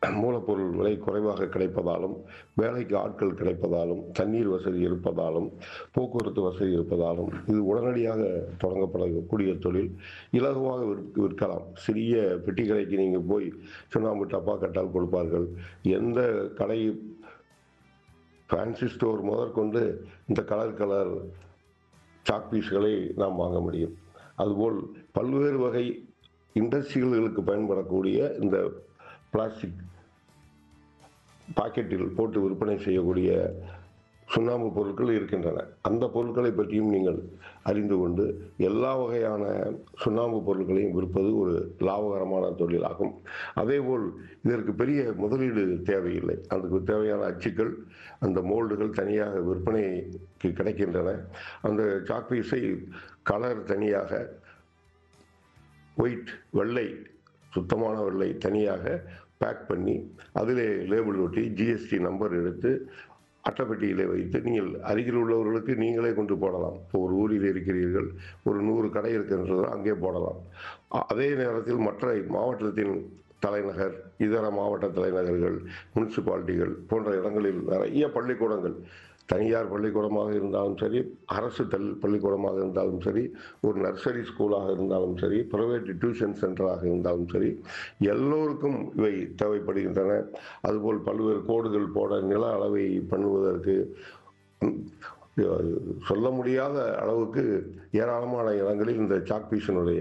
மூலப்பொருள் விலை குறைவாக கிடைப்பதாலும், வேலைக்கு ஆட்கள் கிடைப்பதாலும், தண்ணீர் வசதி இருப்பதாலும், போக்குவரத்து வசதி இருப்பதாலும் இது உடனடியாக தொடங்கப்படக்கூடிய தொழில். இலகுவாக விற்கலாம். சிறிய பெட்டி கடைக்கு நீங்க போய் சுண்ணாம்பு டப்பா கட்டால் கொடுப்பார்கள். எந்த கடை ஃபேன்சி ஸ்டோர் முதற்கொண்டு இந்த கலர் கலர் சாக் பீஸ்களை நாம் வாங்க முடியும். அதுபோல் பல்வேறு வகை இண்டஸ்ட்ரியல்களுக்கு பயன்படக்கூடிய இந்த பிளாஸ்டிக் பாக்கெட்டில் போட்டு விற்பனை செய்யக்கூடிய சுண்ணாம்பு பொருட்கள் இருக்கின்றன. அந்த பொருட்களை பற்றியும் நீங்கள் அறிந்து கொண்டு எல்லா வகையான சுண்ணாம்பு பொருட்களையும் விற்பது ஒரு லாபகரமான தொழிலாகும். அதேபோல் இதற்கு பெரிய முதலீடு தேவையில்லை. அதுக்கு தேவையான அச்சுக்கள், அந்த மோல்டுகள் தனியாக விற்பனைக்கு கிடைக்கின்றன. அந்த சாக்பீஸை கலர் தனியாக, ஒயிட் வெள்ளை, சுத்தமான வெள்ளை தனியாக பேக் பண்ணி அதிலே லேபிள் ஒட்டி ஜிஎஸ்டி நம்பர் எடுத்து அட்டைப்பெட்டியிலே வைத்து நீங்கள் அருகில் உள்ளவர்களுக்கு நீங்களே கொண்டு போடலாம். இப்போ ஒரு ஊரில் இருக்கிறீர்கள், ஒரு 100 கடை இருக்கின்றது, அங்கே போடலாம். அதே நேரத்தில் மற்ற மாவட்டத்தின் தலைநகர், இதர மாவட்ட தலைநகர்கள், முனிசிபாலிட்டிகள் போன்ற இடங்களில் நிறைய பள்ளிக்கூடங்கள், தனியார் பள்ளிக்கூடமாக இருந்தாலும் சரி, அரசு பள்ளிக்கூடமாக இருந்தாலும் சரி, ஒரு நர்சரி ஸ்கூலாக இருந்தாலும் சரி, பிரைவேட் டியூஷன் சென்டராக இருந்தாலும் சரி, எல்லோருக்கும் இவை தேவைப்படுகின்றன. அதுபோல் பல்வேறு கோடுகள் போட, நில அளவை பண்ணுவதற்கு சொல்ல முடியாத அளவுக்கு ஏராளமான இடங்களில் இந்த சாக்பீஸினுடைய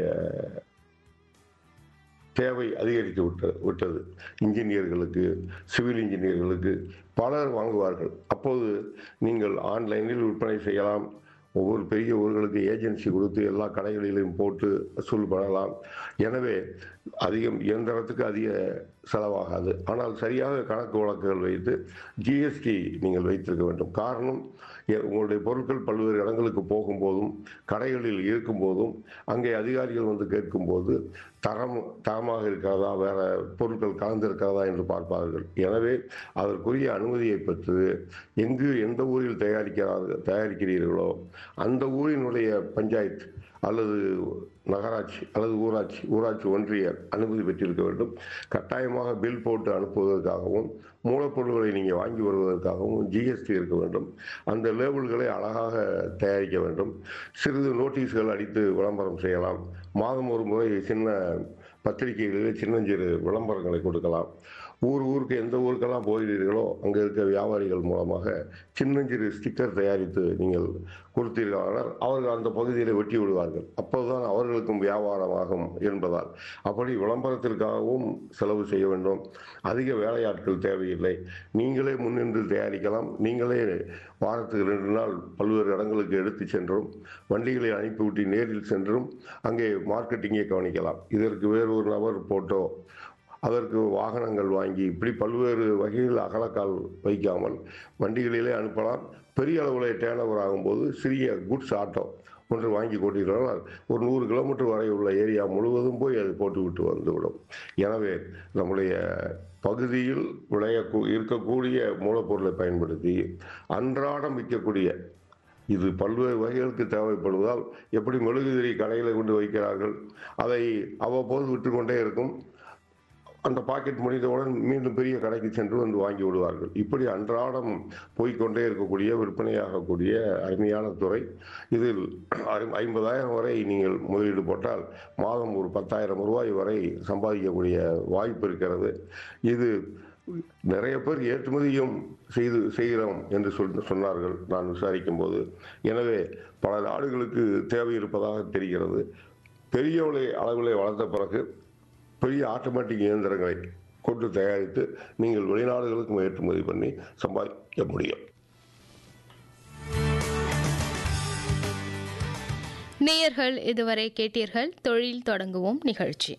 தேவை அதிகரித்து விட்டது. இன்ஜினியர்களுக்கு, சிவில் இன்ஜினியர்களுக்கு பலர் வாங்குவார்கள். அப்போது நீங்கள் ஆன்லைனில் விற்பனை செய்யலாம். ஒவ்வொரு பெரிய ஊர்களுக்கு ஏஜென்சி கொடுத்து எல்லா கடைகளிலும் போட்டு வசூல் பண்ணலாம். எனவே இயந்திரத்துக்கு அதிக செலவாகாது. ஆனால் சரியாக கணக்கு வழக்குகள் வைத்து ஜிஎஸ்டி நீங்கள் வைத்திருக்க வேண்டும். காரணம், உங்களுடைய பொருட்கள் பல்வேறு இடங்களுக்கு போகும்போதும், கடைகளில் இருக்கும்போதும், அங்கே அதிகாரிகள் வந்து கேட்கும்போது தரமாக இருக்கிறதா, வேற பொருட்கள் கலந்திருக்கிறதா என்று பார்ப்பார்கள். எனவே அதற்குரிய அனுமதியை பெற்று எந்த ஊரில் தயாரிக்கிறீர்களோ அந்த ஊரினுடைய பஞ்சாயத்து அல்லது நகராட்சி அல்லது ஊராட்சி ஒன்றிய அனுமதி பெற்றிருக்க வேண்டும். கட்டாயமாக பில் போட்டு அனுப்புவதற்காகவும், மூலப்பொருட்களை நீங்கள் வாங்கி வருவதற்காகவும் ஜிஎஸ்டி இருக்க வேண்டும். அந்த லேபிள்களை அழகாக தயாரிக்க வேண்டும். சிறிது நோட்டீஸ்கள் அடித்து விளம்பரம் செய்யலாம். மாதம் ஒரு முறை சின்ன பத்திரிகைகளிலே சின்னஞ்சிறு விளம்பரங்களை கொடுக்கலாம். ஊருக்கு எந்த ஊருக்கெல்லாம் போகிறீர்களோ அங்கே இருக்க வியாபாரிகள் மூலமாக சின்னஞ்சிறு ஸ்டிக்கர் தயாரித்து நீங்கள் கொடுத்தீர்களானால் அவர்கள் அந்த பகுதியில் வெட்டி விடுவார்கள். அப்போதுதான் அவர்களுக்கும் வியாபாரமாகும் என்பதால் அப்படி விளம்பரத்திற்காகவும் செலவு செய்ய வேண்டும். அதிக வேலையாட்கள் தேவையில்லை. நீங்களே முன்னின்று தயாரிக்கலாம். நீங்களே வாரத்துக்கு 2 நாள் பல்வேறு இடங்களுக்கு எடுத்து சென்றும், வண்டிகளை அனுப்பிவிட்டு நேரில் சென்றும் அங்கே மார்க்கெட்டிங்கை கவனிக்கலாம். இதற்கு வேறு ஒரு நபர் போட்டோ, அதற்கு வாகனங்கள் வாங்கி, இப்படி பல்வேறு வகையில் அகலக்கால் வைக்காமல் வண்டிகளிலே அனுப்பலாம். பெரிய அளவில் டேர்ன் ஓவர் ஆகும்போது சிறிய குட்ஸ் ஆட்டோ ஒன்று வாங்கி கொண்டிருந்தால் ஒரு 100 கிலோமீட்டர் வரை உள்ள ஏரியா முழுவதும் போய் அது போட்டுவிட்டு வந்துவிடும். எனவே நம்முடைய பகுதியில் இருக்கக்கூடிய மூலப்பொருளை பயன்படுத்தி அன்றாடம் விற்கக்கூடிய, இது பல்வேறு வகைகளுக்கு தேவைப்படுவதால், எப்படி மெழுகுதிரி கடையில் கொண்டு வைக்கிறார்கள், அதை அவ்வப்போது விற்று கொண்டே இருக்கும். அந்த பாக்கெட் முடிந்தவுடன் மீண்டும் பெரிய கடைக்கு சென்று வந்து வாங்கி விடுவார்கள். இப்படி அன்றாடம் போய்கொண்டே இருக்கக்கூடிய, விற்பனையாகக்கூடிய அருமையான துறை. இதில் 50,000 வரை நீங்கள் முதலீடு போட்டால் மாதம் ஒரு 10,000 ரூபாய் வரை சம்பாதிக்கக்கூடிய வாய்ப்பு இருக்கிறது. இது நிறைய பேர் ஏற்றுமதியும் செய்கிறோம் என்று சொன்னார்கள் நான் விசாரிக்கும் போது. எனவே பல நாடுகளுக்கு தேவை இருப்பதாக தெரிகிறது. பெரிய அளவிலே வளர்ந்த பிறகு பெரிய ஆட்டோமேட்டிக் இயந்திரங்களை கொண்டு தயாரித்து நீங்கள் வெளிநாடுகளுக்கும் ஏற்றுமதி பண்ணி சம்பாதிக்க முடியும். நேயர்கள் இதுவரை கேட்டீர்கள் தொழில் தொடங்குவோம் நிகழ்ச்சி.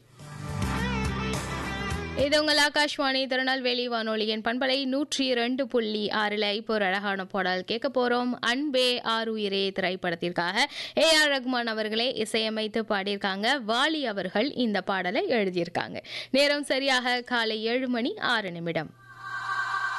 இது உங்கள் ஆகாஷ்வாணி திருநெல்வேலி வானொலியின் பண்பலை 102.6 இப்போ ஒரு அழகான பாடல் கேட்க போறோம். அன்பே ஆருயிரே திரைப்படத்திற்காக AR ரகுமான் அவர்களே இசையமைத்து பாடியிருக்காங்க. வாலி அவர்கள் இந்த பாடலை எழுதியிருக்காங்க. நேரம் சரியாக காலை 7:06